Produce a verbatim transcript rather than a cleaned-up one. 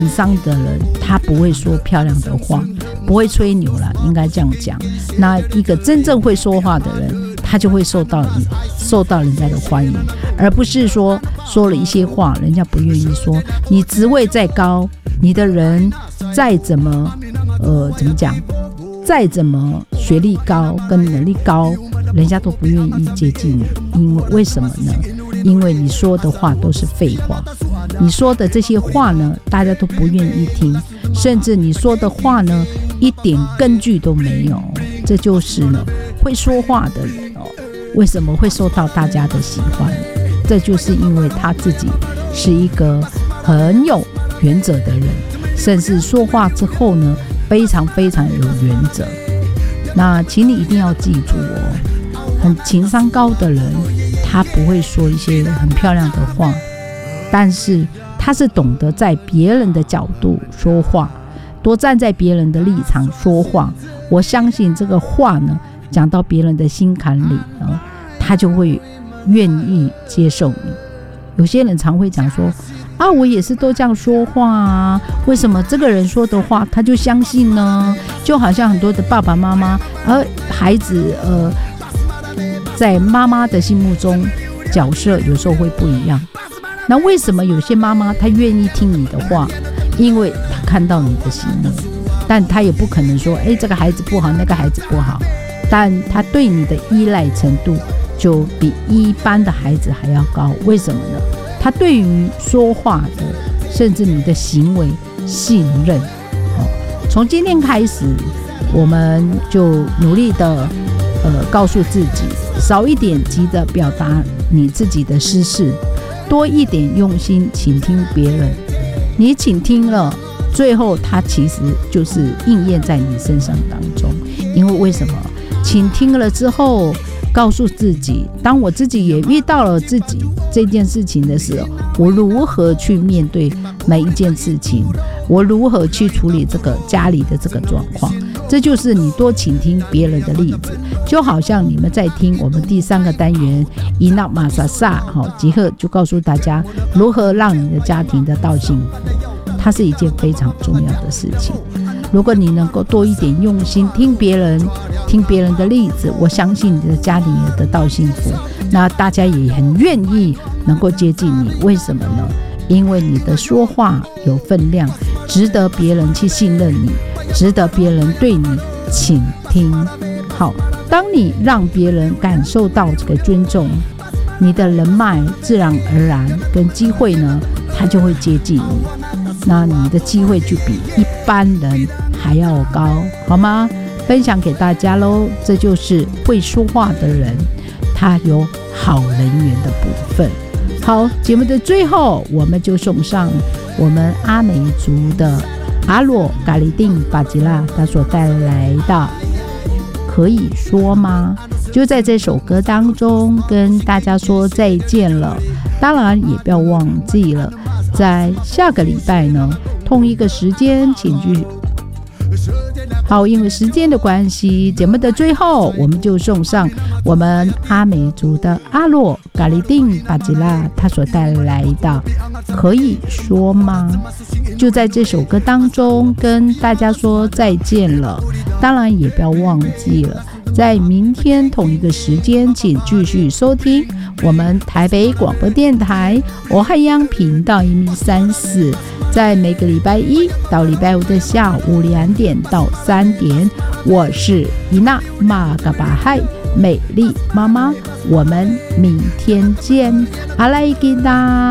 情商的人，他不会说漂亮的话，不会吹牛啦，应该这样讲。那一个真正会说话的人，他就会受到受到人家的欢迎，而不是说说了一些话，人家不愿意说。你职位再高，你的人再怎么呃怎么讲，再怎么学历高跟能力高，人家都不愿意接近你。因为为什么呢？因为你说的话都是废话，你说的这些话呢，大家都不愿意听，甚至你说的话呢，一点根据都没有。这就是呢，会说话的人哦，为什么会受到大家的喜欢？这就是因为他自己是一个很有原则的人，甚至说话之后呢，非常非常有原则。那请你一定要记住哦，很情商高的人，他不会说一些很漂亮的话，但是他是懂得在别人的角度说话，多站在别人的立场说话。我相信这个话呢，讲到别人的心坎里呢，他就会愿意接受你。有些人常会讲说啊，我也是都这样说话啊，为什么这个人说的话他就相信呢？就好像很多的爸爸妈妈，而孩子呃，在妈妈的心目中角色有时候会不一样。那为什么有些妈妈她愿意听你的话？因为她看到你的行为，但她也不可能说，哎，这个孩子不好，那个孩子不好，但她对你的依赖程度就比一般的孩子还要高。为什么呢？他对于说话的，甚至你的行为信任。哦，从今天开始，我们就努力的呃告诉自己，少一点急着表达你自己的私事，多一点用心倾听别人。你倾听了，最后它其实就是应验在你身上当中。因为为什么？倾听了之后，告诉自己，当我自己也遇到了自己这件事情的时候，我如何去面对每一件事情，我如何去处理这个家里的这个状况。这就是你多倾听别人的例子。就好像你们在听我们第三个单元伊纳玛萨萨，好，吉赫就告诉大家如何让你的家庭得到幸福，它是一件非常重要的事情。如果你能够多一点用心听别人听别人的例子，我相信你的家庭也得到幸福，那大家也很愿意能够接近你。为什么呢？因为你的说话有分量，值得别人去信任你，值得别人对你倾听。好，当你让别人感受到这个尊重，你的人脉自然而然跟机会呢，他就会接近你，那你的机会就比一般人还要高，好吗？分享给大家咯，这就是会说话的人，他有好人缘的部分。好，节目的最后，我们就送上我们阿美族的阿洛咖喱丁巴吉拉他所带来的可以说吗？就在这首歌当中跟大家说再见了。当然也不要忘记了，在下个礼拜呢，同一个时间请继续。好，因为时间的关系，节目的最后我们就送上我们阿美族的阿洛咖喱丁巴吉拉他所带来的可以说吗？就在这首歌当中跟大家说再见了。当然也不要忘记了，在明天同一个时间请继续收听我们台北广播电台俄亥央频道一米三四，在每个礼拜一到礼拜五的下午两点到三点，我是伊娜玛嘎巴嗨美丽妈妈，我们明天见，阿莱吉达。